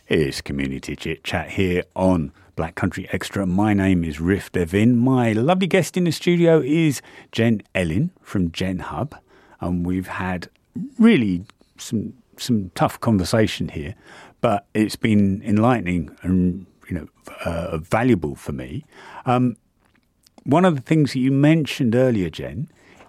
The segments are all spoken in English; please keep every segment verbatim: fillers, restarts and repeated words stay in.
It's Community Chit Chat here on Black Country Extra. My name is Riff Devin. My lovely guest in the studio is Jen Ellin from Gen Hub. And we've had really some some tough conversation here, but it's been enlightening and, you know, uh, valuable for me. Um, one of the things that you mentioned earlier, Jen,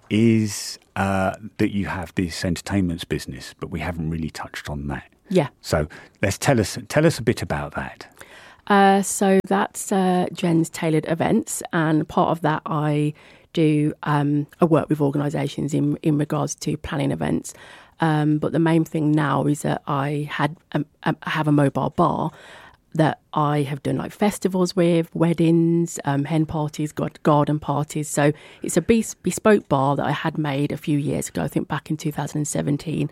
is uh, that you have this entertainments business, but we haven't really touched on that. Yeah. So let's tell us tell us a bit about that. Uh, so that's uh, Jen's Tailored Events, and part of that I do um, I work with organisations in in regards to planning events. Um, but the main thing now is that I had um, I have a mobile bar that I have done like festivals with, weddings, um, hen parties, garden parties. So it's a bespoke bar that I had made a few years ago, I think back in two thousand seventeen.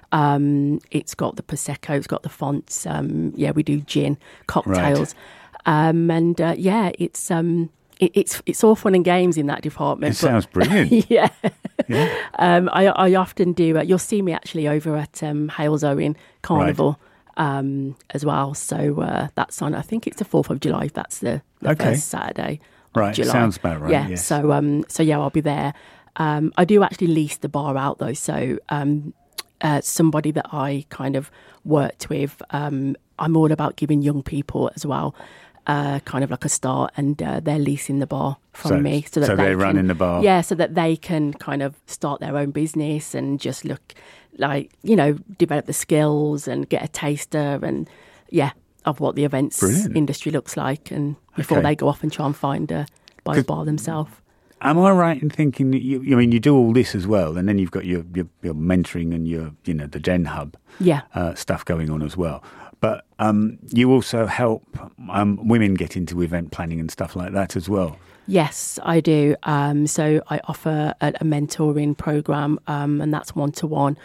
Um, it's got the Prosecco, it's got the fonts. Um, yeah, we do gin, cocktails. Right. Um, and uh, yeah, it's um, it, it's it's all fun and games in that department. It but, sounds brilliant. yeah. yeah. Um, I, I often do, uh, you'll see me actually over at um, Hales Owen Carnival. Right. Um, as well. So uh, that's on, I think it's the fourth of July. That's the, the okay. first Saturday of right. July. Sounds about right. Yeah. Yes. So, um, so yeah, I'll be there. Um, I do actually lease the bar out though. So um, uh, somebody that I kind of worked with, um, I'm all about giving young people as well uh, kind of like a start, and uh, they're leasing the bar from so, me. So, that so they they're can, running the bar? Yeah, so that they can kind of start their own business and just look like, you know, develop the skills and get a taster and, yeah, of what the events Brilliant. industry looks like, and before okay. they go off and try and find a buy a bar themselves. Am I right in thinking that you, I mean, you do all this as well, and then you've got your, your, your mentoring and your, you know, the Gen Hub yeah. uh, stuff going on as well. But um, you also help um, women get into event planning and stuff like that as well. Yes, I do. Um, so I offer a, a mentoring program, um, and that's one-to-one.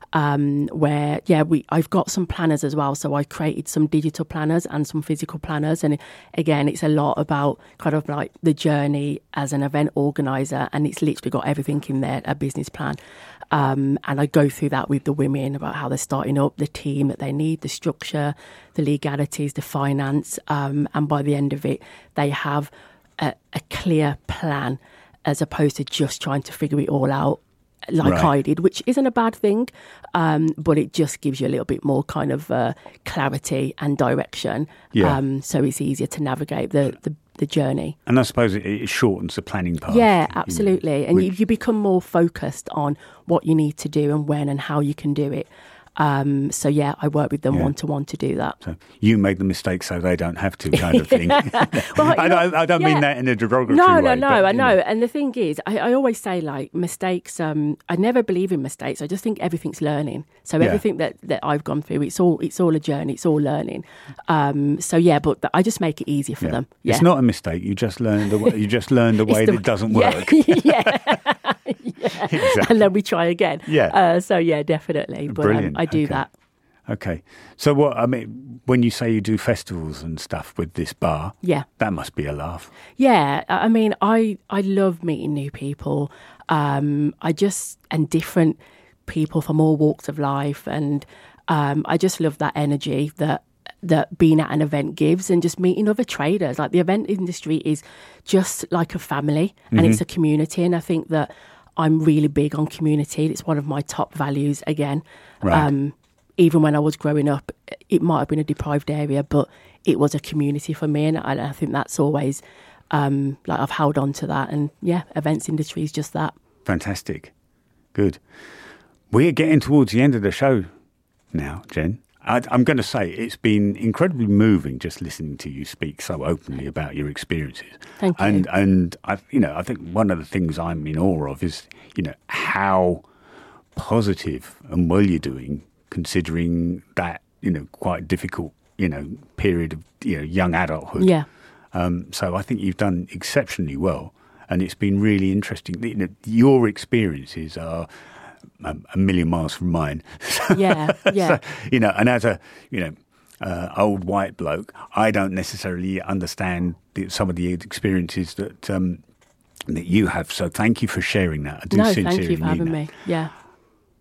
Um, where, yeah, we I've got some planners as well. So I created some digital planners and some physical planners. And again, it's a lot about kind of like the journey as an event organizer. And it's literally got everything in there, a business plan. Um, and I go through that with the women about how they're starting up, the team that they need, the structure, the legalities, the finance. Um, and by the end of it, they have a, a clear plan as opposed to just trying to figure it all out like right. I did, which isn't a bad thing, um, but it just gives you a little bit more kind of uh, clarity and direction. Yeah. Um, so it's easier to navigate the, the, the journey. And I suppose it, it shortens the planning part. Yeah, absolutely. You know, and which... you, you become more focused on what you need to do and when and how you can do it. Um, so, yeah, I work with them yeah. one-to-one to do that. So you made the mistake so they don't have to kind of thing. well, I, know, I, I don't yeah. mean that in a derogatory no, way. No, no, no, I know. know. And the thing is, I, I always say, like, mistakes, um, I never believe in mistakes. I just think everything's learning. So yeah. everything that, that I've gone through, it's all it's all a journey. It's all learning. Um, so, yeah, but I just make it easier for yeah. them. Yeah. It's not a mistake. You just learn the way, you just learn the way the, that it doesn't yeah, work. yeah. yeah. Exactly. And then we try again. Yeah. Uh, so, yeah, definitely. But Brilliant. Um, I do okay. that. Okay. So what, I mean, when you say you do festivals and stuff with this bar, yeah, that must be a laugh. Yeah. I mean, I, I love meeting new people. Um, I just, and different people from all walks of life. And um, I just love that energy that, that being at an event gives, and just meeting other traders. Like the event industry is just like a family and mm-hmm. it's a community. And I think that I'm really big on community. It's one of my top values again. Right. Um, Even when I was growing up, it might have been a deprived area, but it was a community for me. And I, I think that's always, um, like I've held on to that. And yeah, events industry is just that. Fantastic. Good. We're getting towards the end of the show now, Jen. I, I'm going to say it's been incredibly moving just listening to you speak so openly about your experiences. Thank you. And, and I, you know, I think one of the things I'm in awe of is, you know, how positive and well you're doing, considering that, you know, quite difficult, you know, period of, you know, young adulthood. Yeah. Um, so I think you've done exceptionally well, and it's been really interesting. You know, your experiences are a, a million miles from mine. Yeah, yeah. So, you know, and as a, you know, uh, old white bloke, I don't necessarily understand the, some of the experiences that um, that you have. So thank you for sharing that. I do no, sincerely thank you for having mean me. Yeah.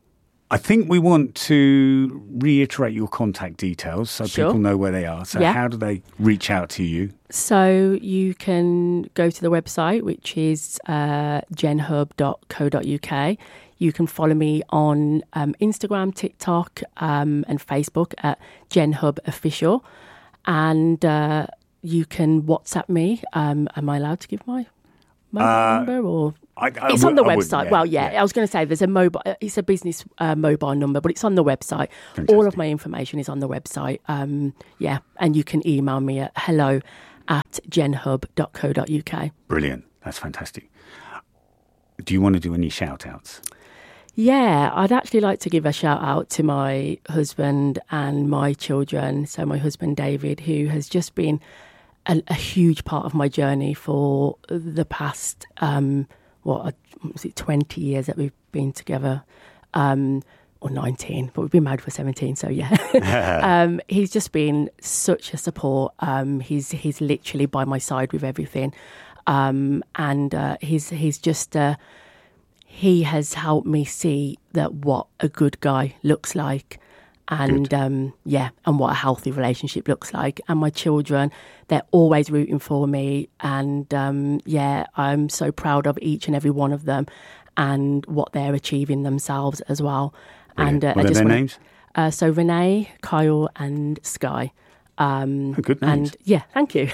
I think we want to reiterate your contact details so Sure. people know where they are. So Yeah. how do they reach out to you? So you can go to the website, which is uh, genhub dot co dot uk. You can follow me on um, Instagram, TikTok, um, and Facebook at GenHub Official. And uh, you can WhatsApp me. Um, am I allowed to give my mobile Uh, number? Or I, I it's would- on the I would, website. yeah, well, yeah, yeah. I was going to say there's a mobile. It's a business uh, mobile number, but it's on the website. Fantastic. All of my information is on the website. Um, yeah, and you can email me at hello at genhub dot co dot uk. Brilliant. That's fantastic. Do you want to do any shout outs? Yeah, I'd actually like to give a shout out to my husband and my children. So my husband, David, who has just been a, a huge part of my journey for the past, um, what, was it twenty years that we've been together, um, or nineteen, but we've been married for seventeen, so yeah. um, he's just been such a support. Um, he's he's literally by my side with everything. Um, and uh, he's he's just... Uh, he has helped me see that what a good guy looks like, and um, yeah, and what a healthy relationship looks like. And my children, they're always rooting for me, and um, yeah, I'm so proud of each and every one of them and what they're achieving themselves as well. Brilliant. And uh, What I are just their wanna- names? Uh, so Renee, Kyle, and Sky. Um, Oh, good names. And yeah, thank you.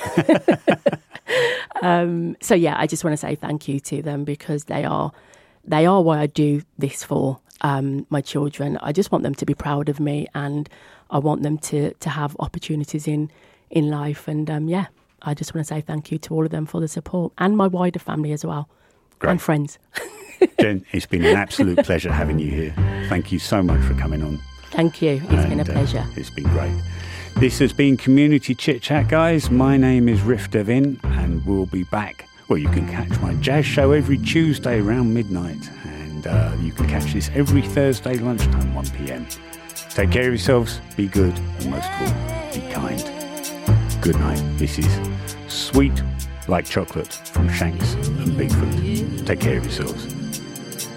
um, so yeah, I just want to say thank you to them because they are they are what I do this for. Um, my children, I just want them to be proud of me, and I want them to to have opportunities in in life. And um, yeah, I just want to say thank you to all of them for the support, and my wider family as well, Great. and friends. Jen, it's been an absolute pleasure having you here. Thank you so much for coming on. Thank you. It's been a And, uh, pleasure. it's been great. This has been Community Chit Chat, guys. My name is Riff Devin, and we'll be back. Well, you can catch my jazz show every Tuesday around midnight, and uh, you can catch this every Thursday lunchtime, one p.m. Take care of yourselves, be good, and most of all, be kind. Good night. This is Sweet Like Chocolate from Shanks and Bigfoot. Take care of yourselves.